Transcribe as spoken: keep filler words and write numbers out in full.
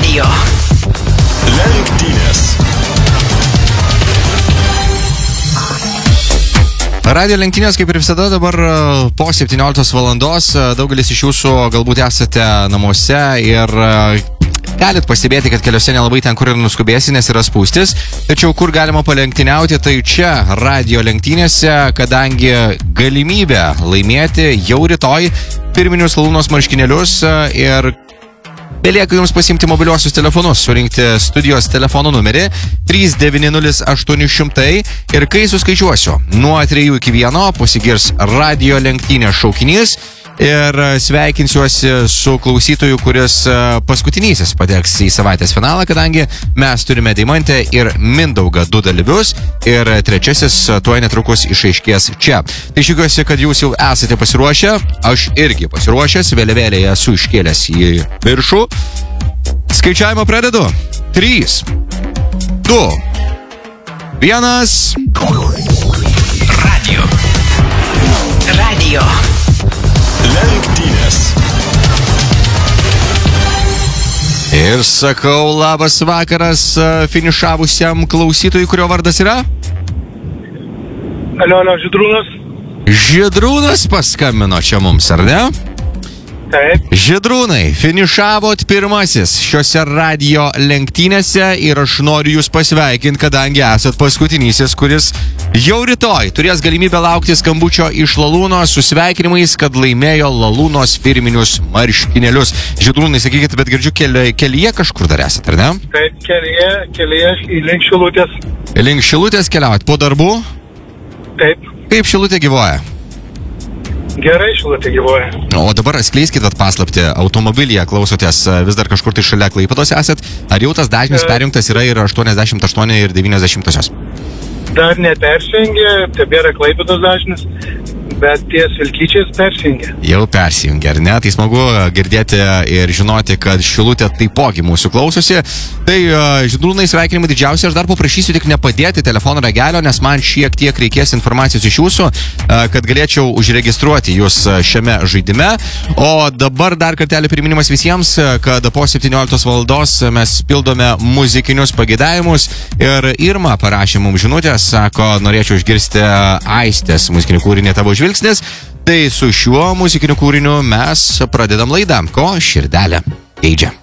Radio. Lenktynės. Radio lenktynės, kaip ir visada, dabar po septynioliktos valandos. Daugelis iš jūsų galbūt esate namuose ir galit pastebėti, kad keliuose nelabai ten, kur ir nuskubėsi, nes yra spūstis. Tačiau kur galima palenktyniauti, tai čia radio lenktynėse, kadangi galimybė laimėti jau rytoj firminius Lalūnos marškinėlius ir belieka jums pasiimti mobiliuosius telefonus, surinkti studijos telefono numerį trys devyni nulis aštuoni šimtai ir kai suskaičiuosiu nuo trijų iki vieno pasigirs radio lenktynės šaukinys ir sveikinsiuosi su klausytoju, kuris paskutinysis pateks į savaitės finalą, kadangi mes turime Deimantę ir Mindaugą du dalyvius ir trečiasis tuoj netrukus išaiškės čia. Tai šiukiuosi, kad jūs jau esate pasiruošę, aš irgi pasiruošęs, vėliavėlėje esu iškėlęs į viršų. Skaičiavimą pradedu. trys, du, vienas. Radio. Radio. Lenktynės. Ir sakau labas vakaras finišavusiam klausytojui, kurio vardas yra? Alio, alio, Žydrūnas. Žydrūnas paskambino čia mums, ar ne? Taip. Žydrūnai, finišavot pirmasis šiuose radio lenktynėse ir aš noriu jūs pasveikinti, kadangi esat paskutinysis, kuris jau rytoj turės galimybę laukti skambučio iš Lalūnos su sveikinimais, kad laimėjo Lalūnos firminius marškinėlius. Žydrūnai, sakykit, bet girdžiu, keli, kelyje kažkur dar esat, ar ne? Taip, kelyje, kelyje į link Šilutės. Link Šilutės keliaujat po darbų? Taip. Kaip Šilutė gyvoja? Gerai, Šilutė gyvoja. O dabar atskleiskit paslaptį, automobilyje klausotės vis dar kažkur tai šalia Klaipėdos esat, ar jau tas dažnis E... perjungtas yra ir aštuoniasdešimt aštuoni ir devyniasdešimtosios? Dar nepersijungė, tebėra Klaipėdos dažnis, bet ties Vilkyčiais persijungė. Jau persijungė, ar ne? Tai smagu girdėti ir žinoti, kad Šilutė taipogi mūsų klausosi. Tai Žydrūnai, sveikinimai didžiausi. Aš dar paprašysiu tik nepadėti telefono ragelio, nes man šiek tiek reikės informacijos iš jūsų, kad galėčiau užregistruoti jūs šiame žaidime. O dabar dar kartelį priminimas visiems, kad po septynioliktos valandos mes pildome muzikinius pageidavimus. Ir Irma parašė mums žinutę, sako, norėčiau išgirsti Aistės muzikinį kūrinį Tavo žvilgsnis. Tai su šiuo muzikiniu kūriniu mes pradedam laidą, ko širdelė geidžia.